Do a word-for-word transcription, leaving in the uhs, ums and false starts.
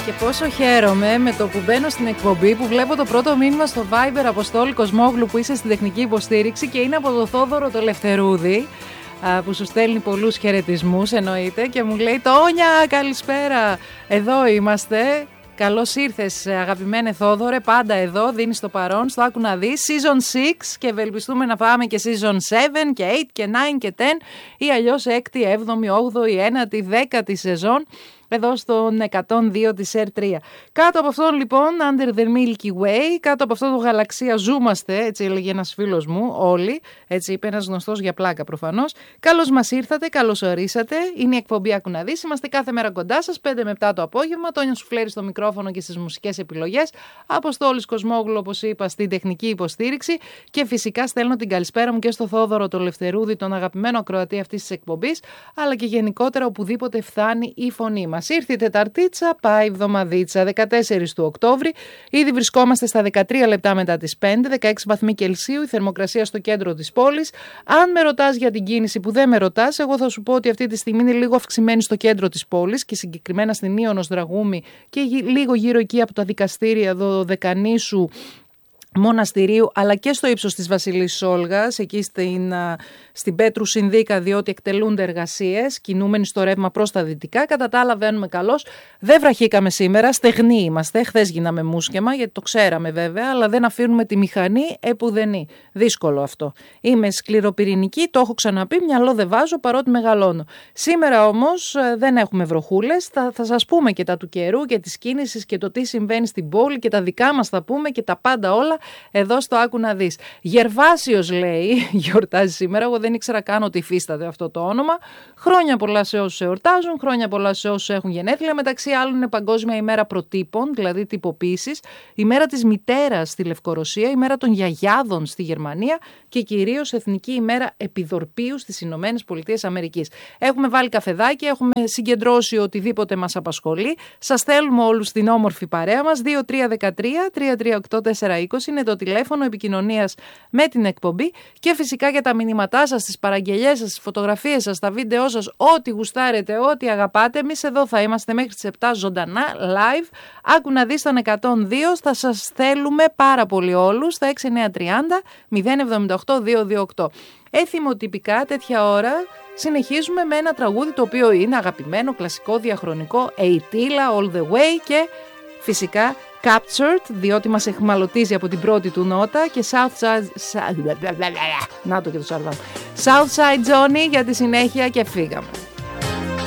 Και πόσο χαίρομαι με το που μπαίνω στην εκπομπή που βλέπω το πρώτο μήνυμα στο Viber Αποστόλη Κοσμόγλου που είσαι στην τεχνική υποστήριξη και είναι από το Θόδωρο το Λευτερούδη που σου στέλνει πολλούς χαιρετισμούς εννοείται και μου λέει «Τόνια, καλησπέρα, εδώ είμαστε». Καλώς ήρθες αγαπημένε Θόδωρε, πάντα εδώ, δίνεις το παρόν, στο άκου να δεις, season έξι και ευελπιστούμε να πάμε και season επτά και οκτώ και εννιά και δέκα ή αλλιώς έκτη, έβδομη, όγδοη, ένατη, δέκατη σεζόν εδώ στον εκατόν δύο της αρ τρία. Κάτω από αυτόν λοιπόν, under the Milky Way, κάτω από αυτό το γαλαξία ζούμαστε, έτσι έλεγε ένας φίλος μου, όλοι, έτσι είπε ένας γνωστός για πλάκα προφανώς. Καλώς μας ήρθατε, καλώς ορίσατε, είναι η εκπομπή Άκου να δεις, είμαστε κάθε μέρα κοντά σας, πέντε με επτά το απόγευμα, Τόνια Σουφλέρη στο μικρόφωνο και στις μουσικές επιλογές, Αποστόλης Κοσμόγλου όπως είπα στην τεχνική υποστήριξη και φυσικά στέλνω την καλησπέρα μου και στο Θόδωρο το Λευτερούδη, τον αγαπημένο ακροατή αυτής της εκπομπής, αλλά και γενικότερα οπουδήποτε φτάνει η φωνή μας. Ήρθε η Τεταρτίτσα, πάει εβδομαδίτσα, δεκατέσσερις του Οκτώβρη. Ήδη βρισκόμαστε στα δεκατρία λεπτά μετά τις πέντε, δεκαέξι βαθμοί Κελσίου, η θερμοκρασία στο κέντρο της πόλης. Αν με ρωτάς για την κίνηση που δεν με ρωτάς, εγώ θα σου πω ότι αυτή τη στιγμή είναι λίγο αυξημένη στο κέντρο της πόλης και συγκεκριμένα στην Ήωνος Δραγούμη και λίγο γύρω εκεί από τα δικαστήρια εδώ Δεκανήσου Μοναστηρίου, αλλά και στο ύψος της Βασιλής Όλγας, εκεί στην, στην Πέτρου Συνδίκα, διότι εκτελούνται εργασίες, κινούμενοι στο ρεύμα προς τα δυτικά. Κατά τα άλλα, βαίνουμε καλώς. Δεν βραχήκαμε σήμερα, στεγνοί είμαστε. Χθες γίναμε μουσκεμα, γιατί το ξέραμε βέβαια, αλλά δεν αφήνουμε τη μηχανή επουδενή. Δύσκολο αυτό. Είμαι σκληροπυρηνική, το έχω ξαναπεί, μυαλό δεν βάζω παρότι μεγαλώνω. Σήμερα όμως δεν έχουμε βροχούλες. Θα, θα σας πούμε και τα του καιρού και της κίνησης και το τι συμβαίνει στην πόλη και τα δικά μας θα πούμε και τα πάντα όλα. Εδώ στο Άκου να δεις. Γερβάσιος λέει, γιορτάζει σήμερα, εγώ δεν ήξερα καν ότι υφίσταται αυτό το όνομα. Χρόνια πολλά σε όσους εορτάζουν, χρόνια πολλά σε όσους έχουν γενέθλια. Μεταξύ άλλων είναι Παγκόσμια ημέρα προτύπων, δηλαδή τυποποίησης, η μέρα της μητέρας στη Λευκορωσία, η μέρα των γιαγιάδων στη Γερμανία και κυρίως Εθνική ημέρα επιδορπίου στις Ηνωμένες Πολιτείες Αμερικής. Έχουμε βάλει καφεδάκι, έχουμε συγκεντρώσει οτιδήποτε μας απασχολεί. Σας θέλουμε όλους την όμορφη παρέα μας. δύο τρία ένα τρία τρία τρία οκτώ τέσσερα είκοσι είναι το τηλέφωνο επικοινωνίας με την εκπομπή και φυσικά για τα μηνύματά σας, τις παραγγελιές σας, τις φωτογραφίες σας, τα βίντεό σας, ό,τι γουστάρετε, ό,τι αγαπάτε. Εμείς εδώ θα είμαστε μέχρι τις επτά ζωντανά, live. Άκου να δεις τον εκατόν δύο, θα σας θέλουμε πάρα πολύ όλους στα έξι εννιά τριάντα μηδέν εβδομήντα οκτώ διακόσια είκοσι οκτώ. Έθιμοτυπικά τέτοια ώρα συνεχίζουμε με ένα τραγούδι το οποίο είναι αγαπημένο, κλασικό, διαχρονικό, Ειτήλα, All the Way και φυσικά Captured, διότι μας εχμαλωτίζει από την πρώτη του νότα και Southside... Να το και το Σαρδάμ. Southside Johnny για τη συνέχεια και φύγαμε.